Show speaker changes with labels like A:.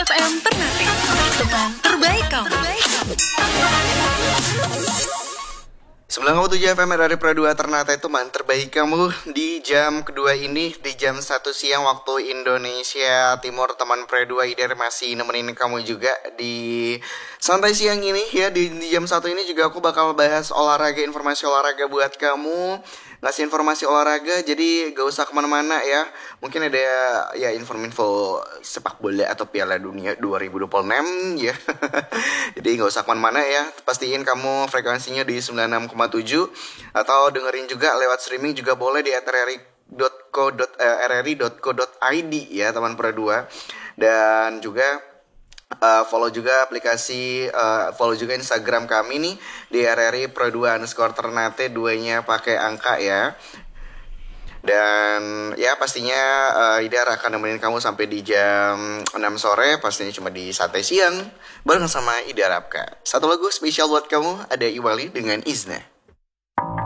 A: FM Ternate, teman terbaik kamu.
B: 97 FM dari Pro 2 Ternate, teman terbaik kamu. Di jam kedua ini, di jam 1 siang waktu Indonesia Timur, teman Pro 2 Ider masih nemenin kamu juga di santai siang ini ya. Di jam 1 ini juga aku bakal bahas olahraga, informasi olahraga buat kamu, ngasih informasi olahraga, jadi gak usah kemana-mana ya. Mungkin ada ya info-info sepak bola atau Piala Dunia 2026 ya. Jadi gak usah kemana-mana ya. Pastiin kamu frekuensinya di 96,7, atau dengerin juga lewat streaming juga boleh di rri.co.id ya teman Pro 2. Dan juga follow juga aplikasi, follow juga Instagram kami nih di RRI Pro 2_Ternate, 2-nya pakai angka ya. Dan ya pastinya Idar akan nemenin kamu sampai di jam 6 sore. Pastinya cuma di santai siang bareng sama Idar Apka. Satu lagu spesial buat kamu, ada Iwali dengan Izna.